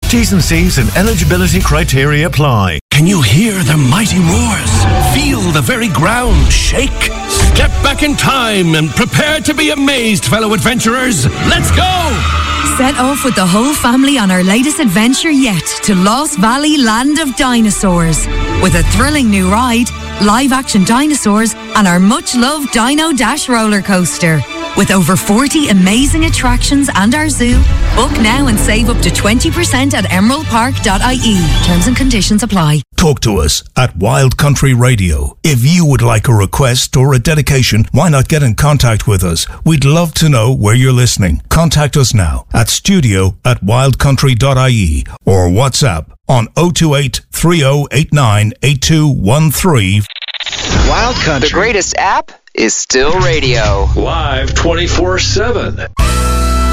T's and C's and eligibility criteria apply. Can you hear the mighty roars? Feel the very ground shake? Step back in time and prepare to be amazed, fellow adventurers. Let's go! Set off with the whole family on our latest adventure yet to Lost Valley Land of Dinosaurs. With a thrilling new ride, live-action dinosaurs, and our much-loved Dino Dash roller coaster. With over 40 amazing attractions and our zoo, book now and save up to 20% at emeraldpark.ie. Terms and conditions apply. Talk to us at Wild Country Radio. If you would like a request or a dedication, why not get in contact with us? We'd love to know where you're listening. Contact us now at studio@wildcountry.ie or WhatsApp on 028 3089 8213. Wild Country. The greatest app is still radio. Live 24/7.